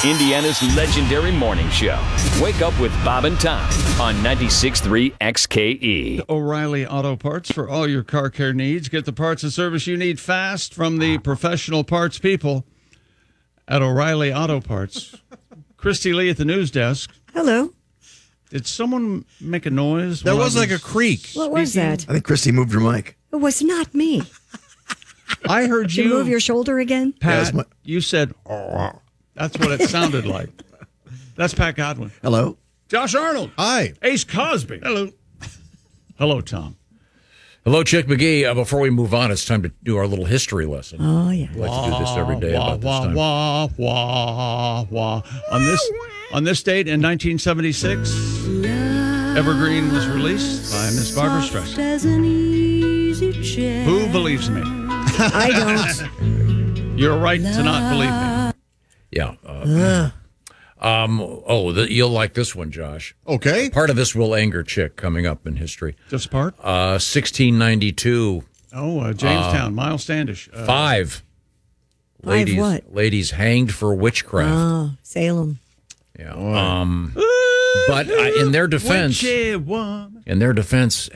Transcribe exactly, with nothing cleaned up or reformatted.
Indiana's legendary morning show. Wake up with Bob and Tom on ninety-six point three X K E. O'Reilly Auto Parts for all your car care needs. Get the parts and service you need fast from the professional parts people at O'Reilly Auto Parts. Christy Lee at the news desk. Hello. Did someone make a noise? There while was I like a creak. What was that? I think Christy moved her mic. It was not me. I heard Did you, you move your shoulder again? Pat, Yes, my- you said, "Oh." That's what it sounded like. That's Pat Godwin. Hello. Josh Arnold. Hi. Ace Cosby. Hello. Hello, Tom. Hello, Chick McGee. Uh, before we move on, it's time to do our little history lesson. Oh, yeah. We like to do this every day wah, about this wah, time. wah, wah, wah. On this, on this date in nineteen seventy-six, Evergreen was released by Miss Barbara Streisand. Who believes me? I don't. You're right to not believe me. Yeah. Uh, um, oh, the, you'll like this one, Josh. Okay. Part of this will anger Chick coming up in history. Just part? Uh, sixteen ninety-two, Oh, uh, Jamestown, Miles Standish. Uh, five. Five ladies, what? ladies hanged for witchcraft. Oh, Salem. Yeah. Um, but uh, in their defense, Witchy woman. in their defense,